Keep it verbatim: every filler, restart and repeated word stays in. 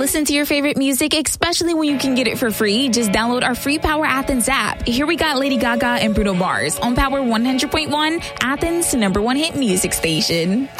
listen to your favorite music, especially when you can get it for free. Just download our free Power Athens app. Here we got Lady Gaga and Bruno Mars on Power one hundred point one, Athens' number one hit music station.